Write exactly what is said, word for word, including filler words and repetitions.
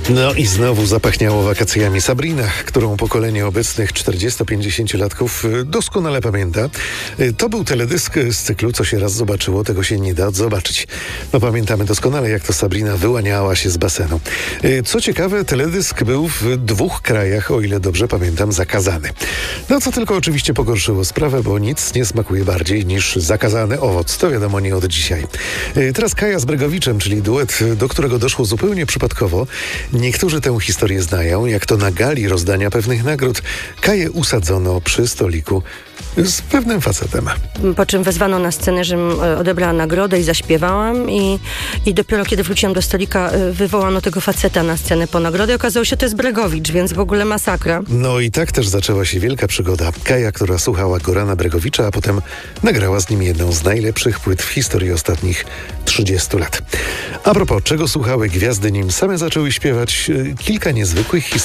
No i znowu zapachniało wakacjami. Sabrina, którą pokolenie obecnych czterdziesto-pięćdziesięciolatków doskonale pamięta. To był teledysk z cyklu Co się raz zobaczyło, tego się nie da zobaczyć. No pamiętamy doskonale, jak to Sabrina wyłaniała się z basenu. Co ciekawe, teledysk był w dwóch krajach, o ile dobrze pamiętam, zakazany. No co tylko oczywiście pogorszyło sprawę, bo nic nie smakuje bardziej niż zakazany owoc. To wiadomo nie od dzisiaj. Teraz Kaja z Bregowiczem, czyli duet, do którego doszło zupełnie przypadkowo. Niektórzy tę historię znają, jak to na gali rozdania pewnych nagród Kaję usadzono przy stoliku z pewnym facetem. Po czym wezwano na scenę, żebym odebrała nagrodę i zaśpiewałam i, i dopiero kiedy wróciłam do stolika, wywołano tego faceta na scenę po nagrodę i okazało się, że to jest Bregowicz, więc w ogóle masakra. No i tak też zaczęła się wielka przygoda. Kaja, która słuchała Gorana Bregowicza, a potem nagrała z nim jedną z najlepszych płyt w historii ostatnich trzydziestu lat. A propos, czego słuchały gwiazdy, nim same zaczęły śpiewać, kilka niezwykłych historii